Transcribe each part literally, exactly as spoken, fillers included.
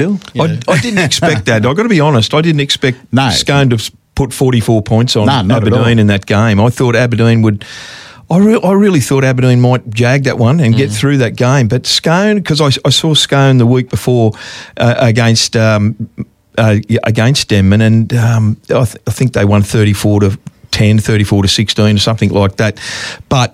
Yeah. I, I didn't expect that. I've got to be honest. I didn't expect no. Scone to put forty-four points on no, Aberdeen in that game. I thought Aberdeen would... I, re- I really thought Aberdeen might jag that one and mm. get through that game. But Scone, because I, I saw Scone the week before uh, against um, uh, against Denman, and um, I, th- I think they won thirty-four to ten, thirty-four to sixteen or something like that. But...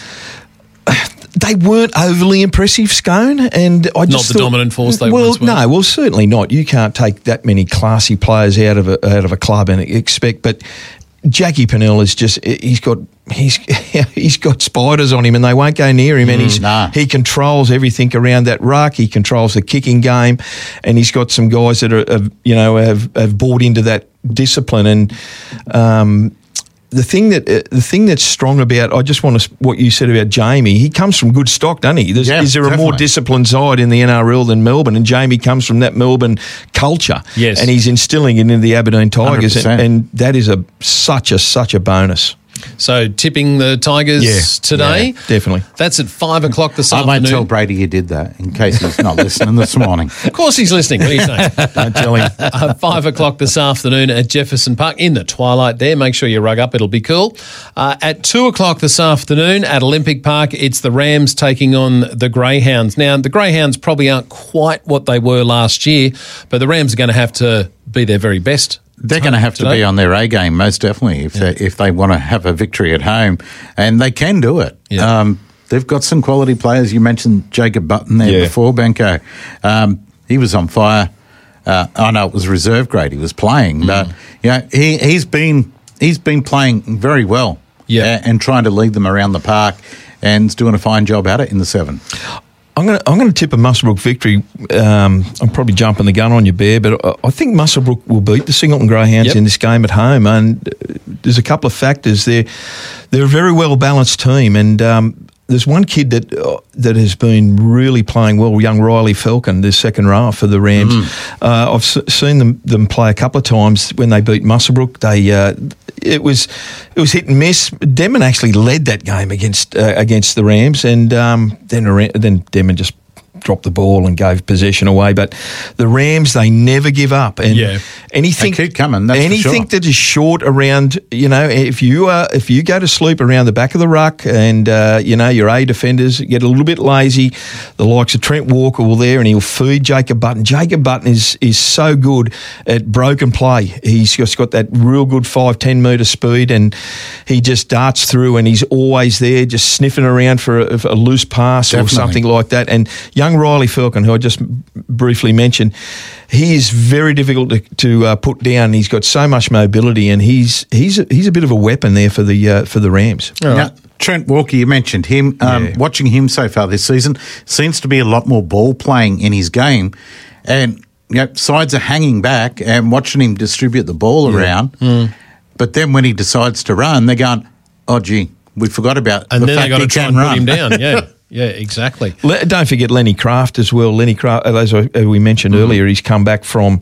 they weren't overly impressive, Scone, and I just not the thought, dominant force they well, once were. no, well, certainly not. You can't take that many classy players out of a, out of a club and expect. But Jackie Pennell is just—he's got he's he's got spiders on him, and they won't go near him. Mm, and he's nah. he controls everything around that ruck. He controls the kicking game, and he's got some guys that are, have, you know, have have bought into that discipline and. Um, The thing that uh, the thing that's strong about, I just want to what you said about Jamie. He comes from good stock, doesn't he? There's, yeah, is there a definitely. more disciplined side in the N R L than Melbourne? And Jamie comes from that Melbourne culture, yes, and he's instilling it into the Aberdeen Tigers, and, one hundred percent. and that is a such a such a bonus. So tipping the Tigers Yeah, today, yeah, definitely. That's at five o'clock this I afternoon. won't tell Brady you did that in case he's not listening this morning. Of course he's listening. What do you say? Don't tell him. Uh, five o'clock this afternoon at Jefferson Park in the twilight there. Make sure you rug up. It'll be cool. Uh, at two o'clock this afternoon at Olympic Park, it's the Rams taking on the Greyhounds. Now, the Greyhounds probably aren't quite what they were last year, but the Rams are going to have to be their very best. They're going to have to today. be on their A game, most definitely, if, Yeah. they, if they want to have a victory at home. And they can do it. Yeah. Um, they've got some quality players. You mentioned Jacob Button there Yeah. before, Benko. Um, he was on fire. Uh, I know it was reserve grade he was playing, mm. but you know, he, he's been he's been playing very well Yeah. and, and trying to lead them around the park and is doing a fine job at it in the seven. I'm going to I'm going to tip a Muswellbrook victory. Um, I'm probably jumping the gun on you, Bear, but I, I think Muswellbrook will beat the Singleton Greyhounds Yep. in this game at home. And uh, there's a couple of factors there. They're a very well balanced team, and um, there's one kid that uh, that has been really playing well, young Riley Falcon, the second row for the Rams. Mm. Uh, I've s- seen them them play a couple of times when they beat Muswellbrook. They uh, it was it was hit and miss. Denman actually led that game against uh, against the Rams, and um, then then Denman just dropped the ball and gave possession away. But the Rams, they never give up. And Yeah. anything They keep coming, that's for anything sure. that is short around, you know, if you are if you go to sleep around the back of the ruck and uh, you know your A defenders get a little bit lazy, the likes of Trent Walker will there and he'll feed Jacob Button. Jacob Button is is so good at broken play. He's just got that real good five ten metre speed, and he just darts through and he's always there, just sniffing around for a, a loose pass Definitely. or something like that. And young Riley Falcon, who I just briefly mentioned, he is very difficult to, to uh, put down. He's got so much mobility, and he's he's a, he's a bit of a weapon there for the uh, for the Rams. All right. Now, Trent Walker, you mentioned him. Um, Yeah. Watching him so far this season, seems to be a lot more ball playing in his game. And you know, sides are hanging back and watching him distribute the ball Yeah. around. Mm. But then when he decides to run, they're going, oh, gee, we forgot about And the then they fact got he to try can and run. put him down. Yeah, yeah, exactly. Le- don't forget Lenny Kraft as well. Lenny Kraft, as, I, as we mentioned Mm-hmm. earlier, he's come back from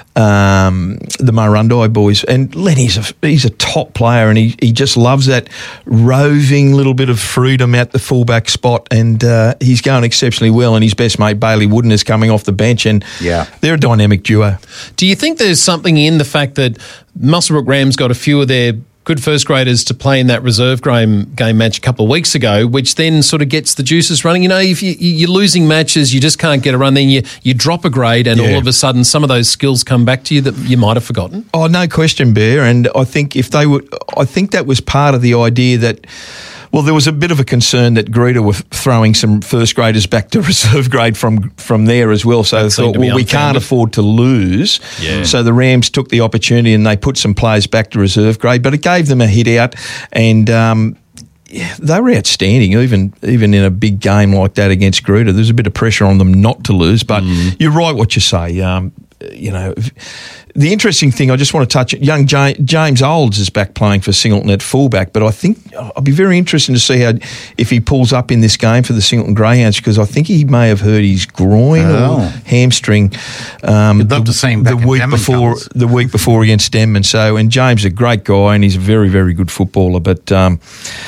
um, the Murrundi boys, and Lenny's a he's a top player, and he, he just loves that roving little bit of freedom at the fullback spot, and uh, he's going exceptionally well. And his best mate Bailey Wooden is coming off the bench, and Yeah. they're a dynamic duo. Do you think there's something in the fact that Muswellbrook Rams got a few of their good first graders to play in that reserve game, game match a couple of weeks ago, which then sort of gets the juices running? You know, if you, you're losing matches, you just can't get a run, then you, you drop a grade and Yeah. all of a sudden some of those skills come back to you that you might have forgotten. Oh, no question, Bear. And I think if they were, I think that was part of the idea that, well, there was a bit of a concern that Greta were throwing some first graders back to reserve grade from from there as well. So That they seemed thought, to be well, we can't unfounded. afford to lose. Yeah. So the Rams took the opportunity and they put some players back to reserve grade, but it gave them a hit out, and um, yeah, they were outstanding, even even in a big game like that against Greta. There's a bit of pressure on them not to lose, but Mm. you're right what you say. Um, you know, the interesting thing, I just want to touch, young Ja- James Olds is back playing for Singleton at fullback, but I think I'll be very interested to see how if he pulls up in this game for the Singleton Greyhounds, because I think he may have hurt his groin Oh. or hamstring um, You'd love the, to see him the back in week Denman before colours. the week before against Denman. So, and James is a great guy and he's a very very good footballer, but. Um,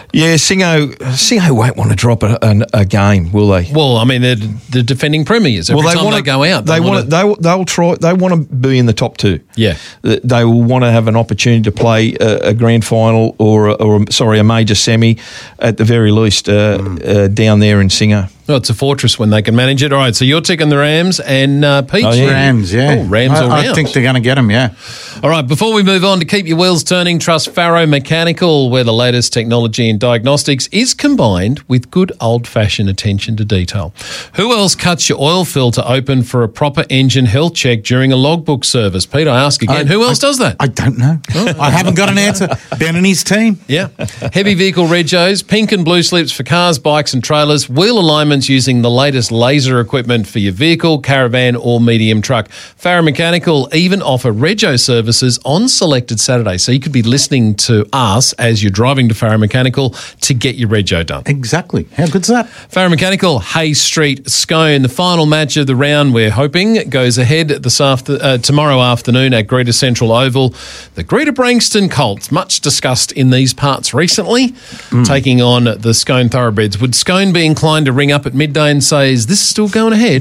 Yeah, Singo, Singo won't want to drop a, a, a game, will they? Well, I mean, they're the defending premiers. Every well, they time wanna, they go out, they, they want to. They, they'll try. They want to be in the top two. Yeah, they will want to have an opportunity to play a, a grand final or, a, or a, sorry, a major semi at the very least uh, mm. uh, down there in Singo. Well, it's a fortress when they can manage it. All right, so you're ticking the Rams and uh, Pete. Oh, yeah. Rams, yeah. Oh, Rams I, all I round. think they're going to get them, yeah. All right, before we move on, to keep your wheels turning, trust Faro Mechanical, where the latest technology in diagnostics is combined with good old-fashioned attention to detail. Who else cuts your oil filter open for a proper engine health check during a logbook service? Pete, I ask again, I, who else I, does that? I don't know. Oh. I haven't got an answer. Ben and his team. Yeah. Heavy vehicle regos, pink and blue slips for cars, bikes and trailers, wheel alignments using the latest laser equipment for your vehicle, caravan or medium truck. Farah Mechanical even offer rego services on selected Saturdays. So you could be listening to us as you're driving to Farah Mechanical to get your rego done. Exactly. How good's that? Farah Mechanical, Hayes Street, Scone. The final match of the round, we're hoping, goes ahead this after, uh, tomorrow afternoon at Greater Central Oval. The Greater Brankston Colts, much discussed in these parts recently, mm. taking on the Scone Thoroughbreds. Would Scone be inclined to ring up at midday and say, is this still going ahead?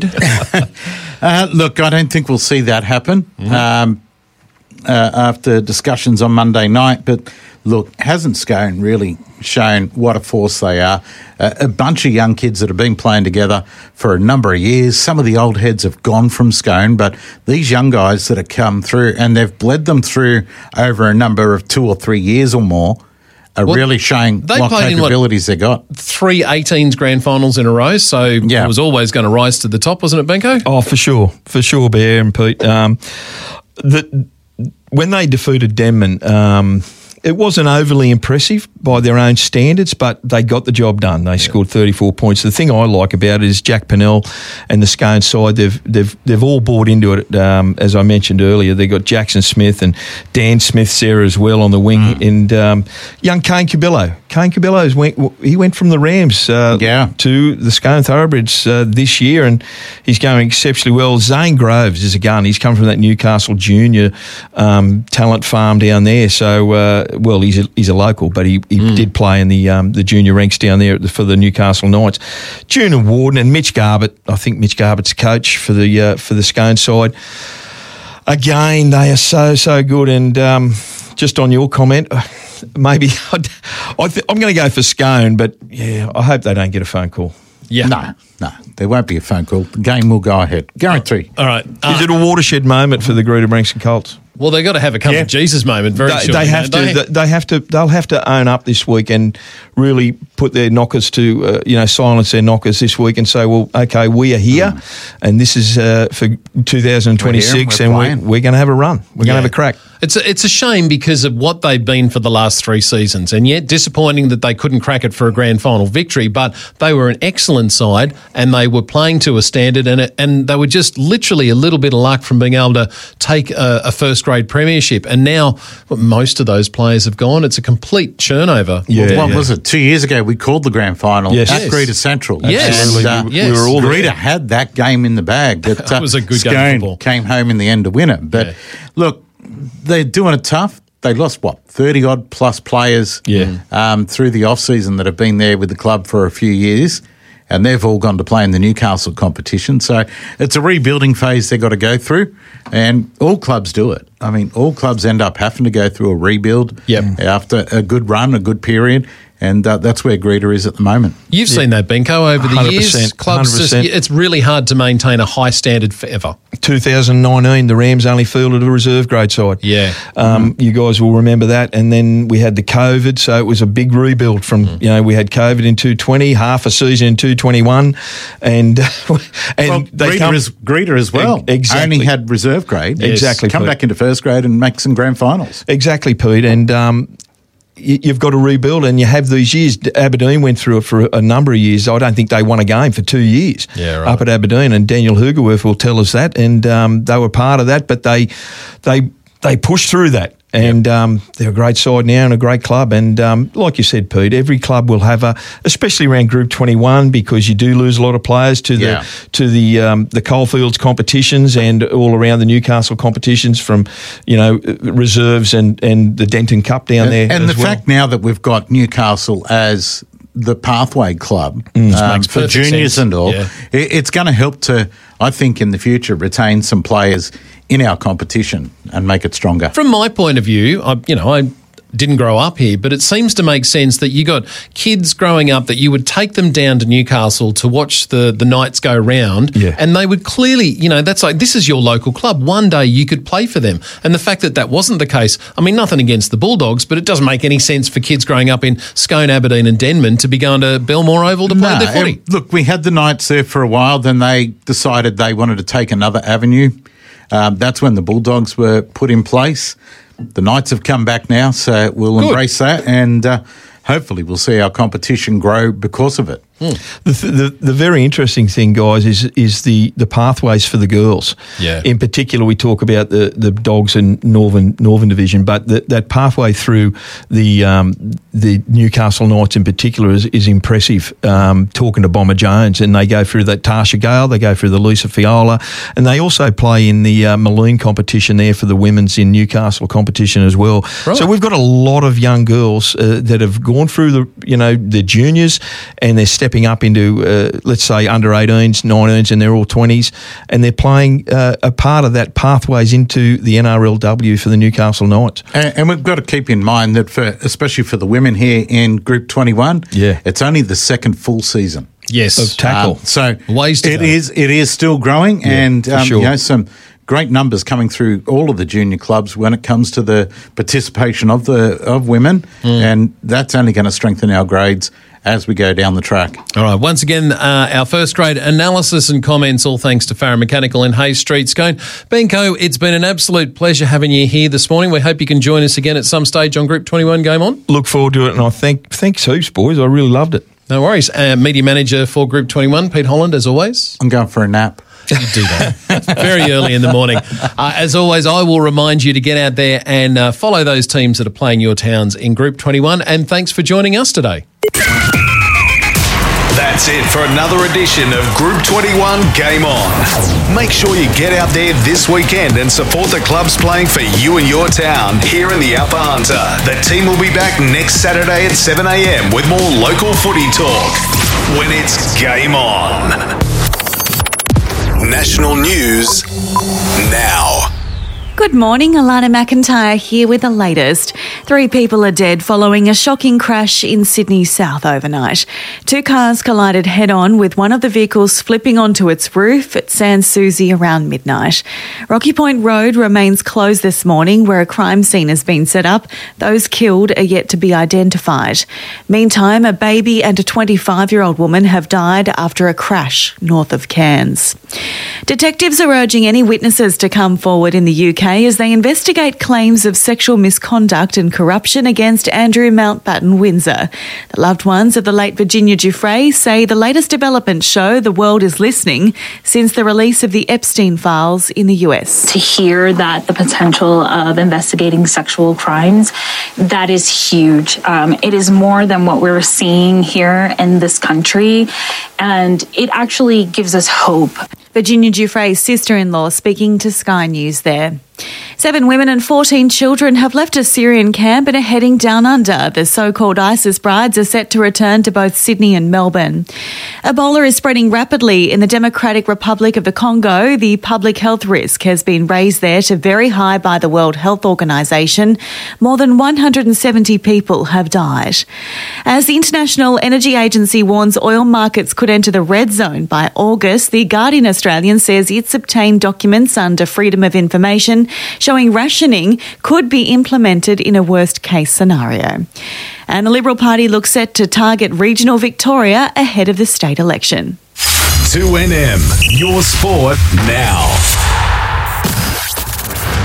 uh, look, I don't think we'll see that happen mm-hmm. um, uh, after discussions on Monday night. But look, hasn't Scone really shown what a force they are? Uh, a bunch of young kids that have been playing together for a number of years. Some of the old heads have gone from Scone, but these young guys that have come through, and they've bled them through over a number of two or three years or more, are well, really showing what capabilities in, they got. Three eighteens grand finals in a row, so yeah. It was always going to rise to the top, wasn't it, Benko? Oh, for sure. For sure, Bear and Pete. Um, the, when they defeated Denman, um, it wasn't overly impressive by their own standards, but they got the job done. They yeah. scored thirty-four points. The thing I like about it is Jack Pennell and the Scone side, they've they've they've all bought into it. Um, as I mentioned earlier, they got Jackson Smith and Dan Smith there as well on the wing, mm. and um, young Kane Cabillo. Kane Cabillo's went he went from the Rams uh, yeah. to the Scone Thoroughbreds uh, this year, and he's going exceptionally well. Zane Groves is a gun. He's come from that Newcastle junior um, talent farm down there, so. Uh, Well, he's a, he's a local, but he, he mm. did play in the um, the junior ranks down there at the, for the Newcastle Knights. Junior Warden and Mitch Garbutt. I think Mitch Garbutt's coach for the uh, for the Scone side. Again, they are so so good. And um, just on your comment, maybe I'd, I th- I'm going to go for Scone, but yeah, I hope they don't get a phone call. Yeah, no, no, there won't be a phone call. The game will go ahead, guarantee. All right, uh, is it a watershed moment for the Greater Brankston Colts? Well, they've got to have a come yeah. to Jesus moment very they, soon. They have to. They? they have to. They'll have to own up this week and really put their knockers to, uh, you know, silence their knockers this week and say, well, okay, we are here, mm. and this is uh, for two thousand twenty-six, we're we're and we're, we're going to have a run. We're yeah. going to have a crack. It's a, it's a shame because of what they've been for the last three seasons, and yet disappointing that they couldn't crack it for a grand final victory. But they were an excellent side, and they were playing to a standard, and it, and they were just literally a little bit of luck from being able to take a, a first grade premiership. And now well, most of those players have gone. It's a complete churnover. Yeah, well, what yeah. was it? Two years ago, we called the grand final yes. at yes. Greater Central. Yes, and, uh, we, yes. we were all Greater had that game in the bag. But, that was a good Scone game of football. Came home in the end to win it. But yeah. look, they're doing it tough. They lost, what, thirty-odd plus players yeah. um, through the off-season that have been there with the club for a few years, and they've all gone to play in the Newcastle competition. So it's a rebuilding phase they've got to go through, and all clubs do it. I mean, all clubs end up having to go through a rebuild yep. after a good run, a good period. And uh, that's where Greater is at the moment. You've yeah. seen that, Benko, over the one hundred years. percent, Clubs, just, it's really hard to maintain a high standard forever. two thousand nineteen, the Rams only fielded a reserve grade side. Yeah. Um, mm-hmm. You guys will remember that. And then we had the COVID, so it was a big rebuild from, mm-hmm. you know, we had COVID in two twenty, half a season in two twenty-one. And, and well, they Greater, come, is, Greater as well. Exactly. Only had reserve grade. Yes. Exactly. Come Pete. back into first grade and make some grand finals. Exactly, Pete. And, um, you've got to rebuild, and you have these years. Aberdeen went through it for a number of years. I don't think they won a game for two years yeah, right. up at Aberdeen, and Daniel Hugerworth will tell us that, and um, they were part of that, but they they they pushed through that, And um, they're a great side now and a great club. And um, like you said, Pete, every club will have a, especially around Group twenty-one, because you do lose a lot of players to the Yeah. to the um, the Coalfields competitions and all around the Newcastle competitions, from you know reserves and, and the Denton Cup down there. And as the well. fact now that we've got Newcastle as the pathway club Mm. um, makes for perfect juniors sense. and all, Yeah. it, it's going to help to, I think, in the future, retain some players in our competition and make it stronger. From my point of view, I, you know, I didn't grow up here, but it seems to make sense that you got kids growing up that you would take them down to Newcastle to watch the, the nights go round, Yeah. and they would clearly, you know, that's like, this is your local club. One day you could play for them. And the fact that that wasn't the case, I mean, nothing against the Bulldogs, but it doesn't make any sense for kids growing up in Scone, Aberdeen and Denman to be going to Belmore Oval to play No, their footy. it- look, we had the Knights there for a while. Then they decided they wanted to take another avenue. Um, that's when the Bulldogs were put in place. The Knights have come back now, so we'll Good. embrace that, and uh, hopefully we'll see our competition grow because of it. The, th- the the very interesting thing, guys, is is the, the pathways for the girls. Yeah. In particular, we talk about the, the Dogs and Northern Northern Division, but the, that pathway through the um, the Newcastle Knights in particular is, is impressive. Um, talking to Bomber Jones, and they go through that Tasha Gale, they go through the Lisa Fiola, and they also play in the uh, Moline competition there for the women's in Newcastle competition as well. Right. So we've got a lot of young girls uh, that have gone through the you know the juniors, and they're stepping up into uh, let's say under eighteens, nineteens, and they're all twenties, and they're playing uh, a part of that pathways into the N R L W for the Newcastle Knights. And, and we've got to keep in mind that, for especially for the women here in Group twenty-one, Yeah. it's only the second full season. Yes. Of tackle. Um, so Ways to it go. is it is still growing, and for um, sure. you know some great numbers coming through all of the junior clubs when it comes to the participation of the of women, and that's only going to strengthen our grades as we go down the track. All right. Once again, uh, our first grade analysis and comments, all thanks to Farah Mechanical in Hayes Street, Scone. Benko, it's been an absolute pleasure having you here this morning. We hope you can join us again at some stage on Group twenty-one Game On. Look forward to it, and I thank thanks heaps, boys. I really loved it. No worries. Uh, media manager for Group twenty-one, Pete Holland, as always. I'm going for a nap. You do that. It's very early in the morning. Uh, as always, I will remind you to get out there and uh, follow those teams that are playing your towns in Group twenty-one. And thanks for joining us today. That's it for another edition of Group twenty-one Game On. Make sure you get out there this weekend and support the clubs playing for you and your town here in the Upper Hunter. The team will be back next Saturday at seven a.m. with more local footy talk when it's Game On. National news now. Good morning, Alana McIntyre here with the latest. Three people are dead following a shocking crash in Sydney South overnight. Two cars collided head-on, with one of the vehicles flipping onto its roof at Sans Souci around midnight. Rocky Point Road remains closed this morning, where a crime scene has been set up. Those killed are yet to be identified. Meantime, a baby and a twenty-five-year-old woman have died after a crash north of Cairns. Detectives are urging any witnesses to come forward in the U K as they investigate claims of sexual misconduct and corruption against Andrew Mountbatten Windsor. The loved ones of the late Virginia Giuffre say the latest developments show the world is listening since the release of the Epstein files in the U S. To hear that the potential of investigating sexual crimes, that is huge. Um, it is more than what we're seeing here in this country, and it actually gives us hope. Virginia Giuffre's sister-in-law speaking to Sky News there. Seven women and fourteen children have left a Syrian camp and are heading down under. The so-called ISIS brides are set to return to both Sydney and Melbourne. Ebola is spreading rapidly in the Democratic Republic of the Congo. The public health risk has been raised there to very high by the World Health Organization. More than one hundred seventy people have died. As the International Energy Agency warns oil markets could enter the red zone by August, the Guardian Australian says it's obtained documents under Freedom of Information showing rationing could be implemented in a worst-case scenario. And the Liberal Party looks set to target regional Victoria ahead of the state election. two N M, your sport now.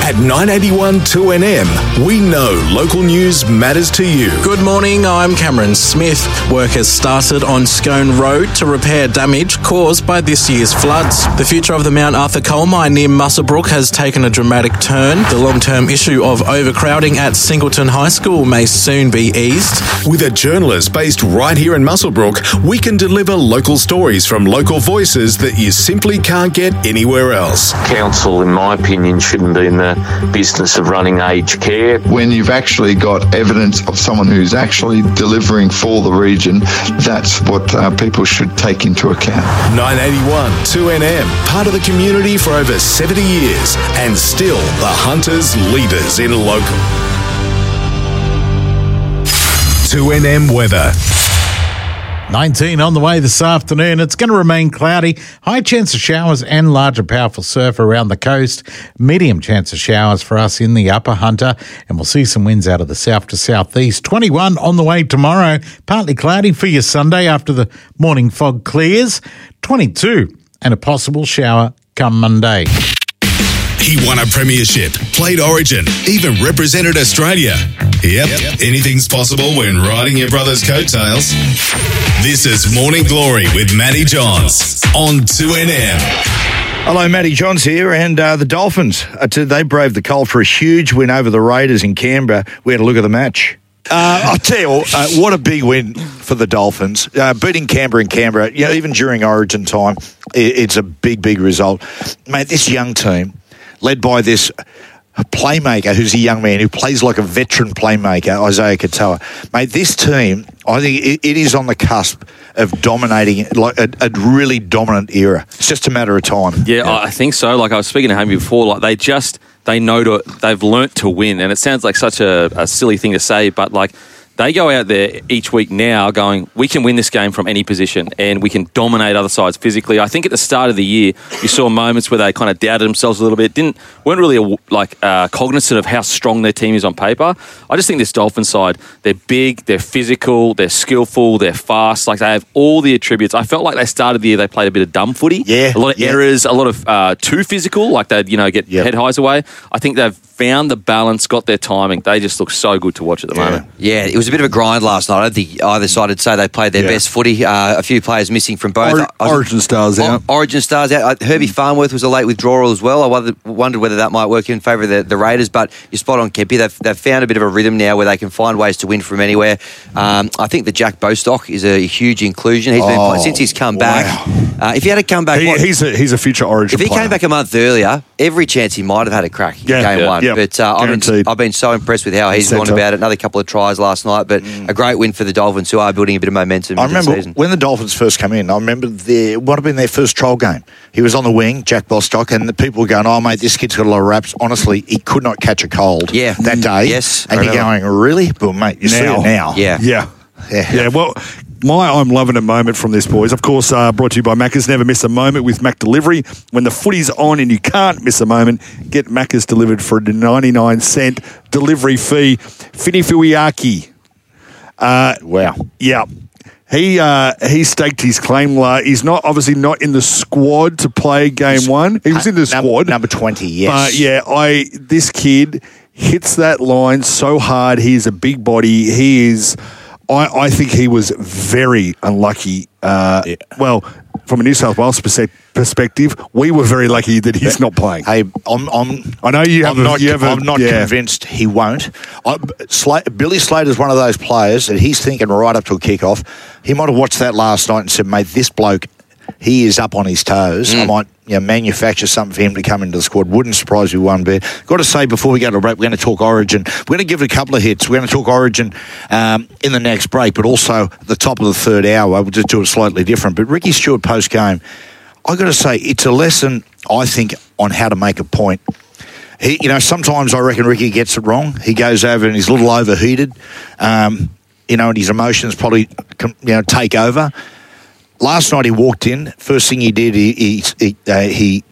At nine eighty-one two N M, we know local news matters to you. Good morning, I'm Cameron Smith. Work has started on Scone Road to repair damage caused by this year's floods. The future of the Mount Arthur coal mine near Muswellbrook has taken a dramatic turn. The long-term issue of overcrowding at Singleton High School may soon be eased. With a journalist based right here in Muswellbrook, we can deliver local stories from local voices that you simply can't get anywhere else. Council, in my opinion, shouldn't be in the business of running aged care. When you've actually got evidence of someone who's actually delivering for the region, that's what uh, people should take into account. nine eighty-one two N M, part of the community for over seventy years, and still the Hunters leaders in local. two N M weather. nineteen on the way this afternoon. It's going to remain cloudy. High chance of showers and larger powerful surf around the coast. Medium chance of showers for us in the upper Hunter. And we'll see some winds out of the south to southeast. twenty-one on the way tomorrow. Partly cloudy for your Sunday after the morning fog clears. twenty-two and a possible shower come Monday. He won a premiership, played Origin, even represented Australia. Yep, yep, anything's possible when riding your brother's coattails. This is Morning Glory with Matty Johns on two N M. Hello, Matty Johns here, and uh, the Dolphins, uh, they braved the cold for a huge win over the Raiders in Canberra. We had a look at the match. Uh, I'll tell you, uh, what a big win for the Dolphins. Uh, beating Canberra in Canberra, you know, even during Origin time, it, it's a big, big result. Mate, this young team, led by this playmaker who's a young man who plays like a veteran playmaker, Isaiah Katoa. Mate, this team, I think it, it is on the cusp of dominating, like a, a really dominant era. It's just a matter of time. Yeah, yeah, I think so. Like I was speaking to Hammy before, like they just, they know to, they've learnt to win. And it sounds like such a, a silly thing to say, but like, they go out there each week now going, we can win this game from any position and we can dominate other sides physically. I think at the start of the year, you saw moments where they kind of doubted themselves a little bit, didn't weren't really like uh, cognizant of how strong their team is on paper. I just think this Dolphins side, they're big, they're physical, they're skillful, they're fast. Like they have all the attributes. I felt like they started the year, they played a bit of dumb footy. Yeah. A lot of yeah. errors, a lot of uh, too physical, like they'd, you know, get yep. head highs away. I think they've found the balance, got their timing. They just look so good to watch at the yeah. moment. Yeah, it was a bit of a grind last night. I don't think either side would say they played their yeah. best footy. Uh, a few players missing from both. Or, was, origin stars or, out. Origin stars out. Uh, Herbie Farnworth was a late withdrawal as well. I wondered, wondered whether that might work in favour of the, the Raiders, but you're spot on, Kempy. They've, they've found a bit of a rhythm now where they can find ways to win from anywhere. Um, I think that Jack Bostock is a huge inclusion. He's been oh, playing, since he's come wow. back. Uh, if he had to come back... He, what, he's, a, he's a future Origin If he player. came back a month earlier, every chance he might have had a crack in yeah, game yeah, one. yeah. But uh, I've, been, I've been so impressed with how he's Centre. gone about it. Another couple of tries last night, but mm. a great win for the Dolphins, who are building a bit of momentum I into remember the season. when the Dolphins first came in, I remember their, what had been their first trial game. He was on the wing, Jack Bostock, and the people were going, oh, mate, this kid's got a lot of raps. Honestly, he could not catch a cold yeah. that day. Yes. And you're going, really? Well, mate, you now. see it now. Yeah. Yeah. Yeah. Yeah, well... My I'm loving it moment from this, boys. Of course, uh, brought to you by Macca's. Never miss a moment with Mac Delivery. When the footy's on and you can't miss a moment, get Macca's delivered for a ninety-nine cent delivery fee. Fini Fuiaki. Uh, wow. Yeah. He uh, he staked his claim. La- he's not obviously not in the squad to play game one. He was in the squad. Number twenty, yes. But yeah, I this kid hits that line so hard. He's a big body. He is... I, I think he was very unlucky. Uh, yeah. Well, from a New South Wales perspective, we were very lucky that he's not playing. Hey, I'm, I'm, I know you have. I'm a, not, you have I'm a, not yeah. convinced he won't. I, Sla- Billy Slater's one of those players that he's thinking right up to a kickoff. He might have watched that last night and said, mate, this bloke, he is up on his toes. Mm. I might you know, manufacture something for him to come into the squad. Wouldn't surprise me one bit. Got to say, before we go to break, we're going to talk Origin. We're going to give it a couple of hits. We're going to talk Origin um, in the next break, but also at the top of the third hour. We'll just do it slightly different. But Ricky Stewart post-game, I've got to say, it's a lesson, I think, on how to make a point. He, you know, sometimes I reckon Ricky gets it wrong. He goes over and he's a little overheated, um, you know, and his emotions probably, you know, take over. Last night he walked in. First thing he did, he he, he, uh, he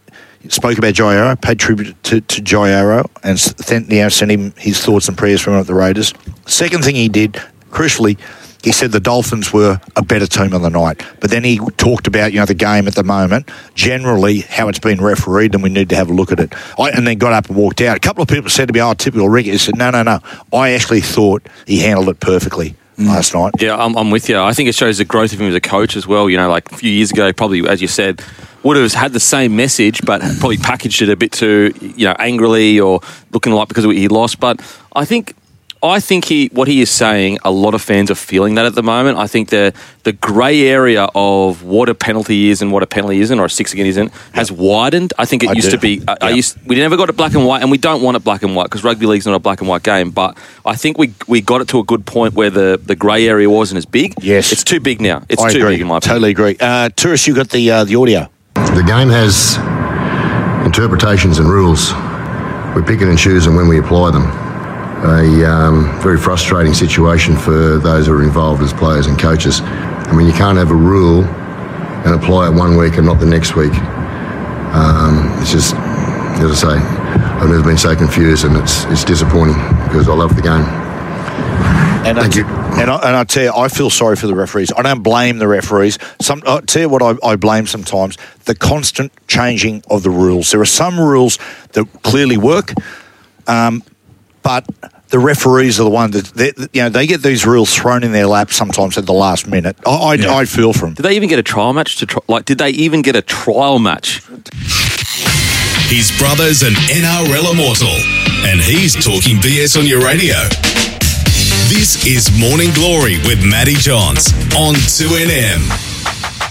spoke about Jai Arrow, paid tribute to, to Jai Arrow, and sent, you know, sent him his thoughts and prayers from him at the Raiders. Second thing he did, crucially, he said the Dolphins were a better team on the night. But then he talked about, you know, the game at the moment, generally how it's been refereed, and we need to have a look at it. I, and then got up and walked out. A couple of people said to me, oh, typical Ricky. He said, no, no, no. I actually thought he handled it perfectly mm. last night. Yeah, I'm, I'm with you. I think it shows the growth of him as a coach as well. You know, like a few years ago, probably, as you said, would have had the same message, but probably packaged it a bit too, you know, angrily or looking like because he lost. But I think... I think he, what he is saying, a lot of fans are feeling that at the moment. I think the the grey area of what a penalty is and what a penalty isn't, or a six again isn't, has widened. I think it I used do. to be. I, yeah. I used we never got it black and white, and we don't want it black and white because rugby league's not a black and white game. But I think we we got it to a good point where the, the grey area wasn't as big. Yes, it's too big now. It's I too agree. big in my opinion. Totally agree. Uh, Tourist, you got the uh, the audio. The game has interpretations and rules. We pick it and choose them when we apply them. A um, very frustrating situation for those who are involved as players and coaches. I mean, you can't have a rule and apply it one week and not the next week. Um, it's just, as I say, I've never been so confused, and it's it's disappointing because I love the game. And Thank I, you. And I, and I tell you, I feel sorry for the referees. I don't blame the referees. Some, I tell you what I, I blame sometimes, the constant changing of the rules. There are some rules that clearly work, um, but the referees are the ones that, they, you know, they get these rules thrown in their lap sometimes at the last minute. I, I, Yeah. I feel for them. Did they even get a trial match? To try, like, did they even get a trial match? His brother's an N R L immortal, and he's talking B S on your radio. This is Morning Glory with Matty Johns on two N M.